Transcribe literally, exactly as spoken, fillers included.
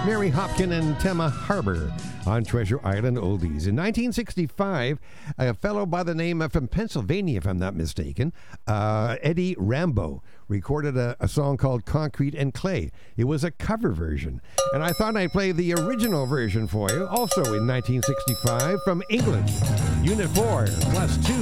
Mary Hopkin and Tema Harbor on Treasure Island Oldies. In nineteen sixty-five, a fellow by the name of, from Pennsylvania, if I'm not mistaken, uh, Eddie Rambo, recorded a, a song called Concrete and Clay. It was a cover version. And I thought I'd play the original version for you, also in nineteen sixty-five, from England. Unit four, plus two.